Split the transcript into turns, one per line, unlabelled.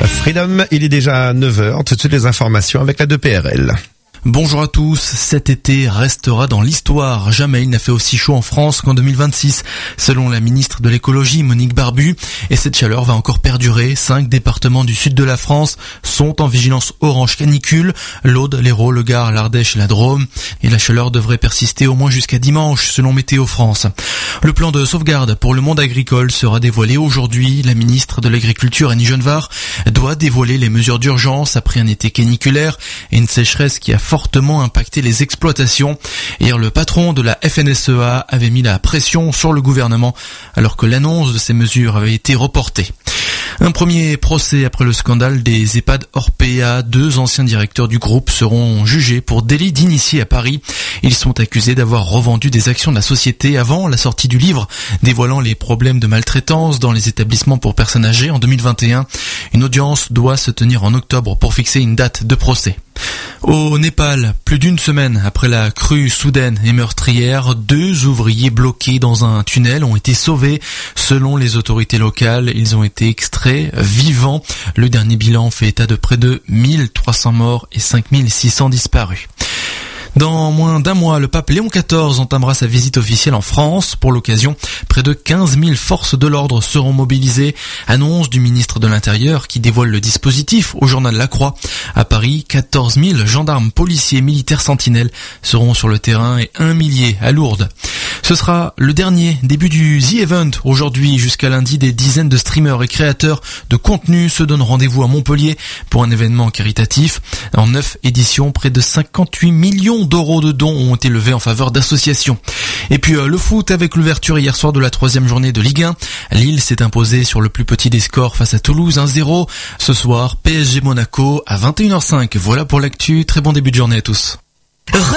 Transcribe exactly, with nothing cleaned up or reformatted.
Freedom, il est déjà neuf heures, tout de suite les informations avec la deux P R L.
Bonjour à tous, cet été restera dans l'histoire. Jamais il n'a fait aussi chaud en France qu'en deux mille vingt-six, selon la ministre de l'écologie Monique Barbu. Et cette chaleur va encore perdurer. Cinq départements du sud de la France sont en vigilance orange canicule. L'Aude, l'Hérault, le Gard, l'Ardèche et la Drôme. Et la chaleur devrait persister au moins jusqu'à dimanche, selon Météo France. Le plan de sauvegarde pour le monde agricole sera dévoilé aujourd'hui. La ministre de l'Agriculture, Annie Genevard, doit dévoiler les mesures d'urgence après un été caniculaire et une sécheresse qui a fortement impacté les exploitations. Hier, le patron de la F N S E A avait mis la pression sur le gouvernement alors que l'annonce de ces mesures avait été reportée. Un premier procès après le scandale des EHPAD Orpea. Deux anciens directeurs du groupe seront jugés pour délit d'initié à Paris. Ils sont accusés d'avoir revendu des actions de la société avant la sortie du livre dévoilant les problèmes de maltraitance dans les établissements pour personnes âgées en deux mille vingt et un. Une audience doit se tenir en octobre pour fixer une date de procès. Au Népal, plus d'une semaine après la crue soudaine et meurtrière, deux ouvriers bloqués dans un tunnel ont été sauvés. Selon les autorités locales, ils ont été extraits vivants. Le dernier bilan fait état de près de mille trois cents morts et cinq mille six cents disparus. Dans moins d'un mois, le pape Léon quatorze entamera sa visite officielle en France. Pour l'occasion, près de quinze mille forces de l'ordre seront mobilisées. Annonce du ministre de l'Intérieur qui dévoile le dispositif au journal La Croix. À Paris, quatorze mille gendarmes, policiers, militaires sentinelles seront sur le terrain et un millier à Lourdes. Ce sera le dernier début du The Event. Aujourd'hui jusqu'à lundi, des dizaines de streamers et créateurs de contenu se donnent rendez-vous à Montpellier pour un événement caritatif. En neuf éditions, près de cinquante-huit millions d'euros de dons ont été levés en faveur d'associations. Et puis euh, le foot avec l'ouverture hier soir de la troisième journée de Ligue un. Lille s'est imposée sur le plus petit des scores face à Toulouse un zéro. Ce soir, P S G Monaco à vingt et une heures cinq. Voilà pour l'actu. Très bon début de journée à tous.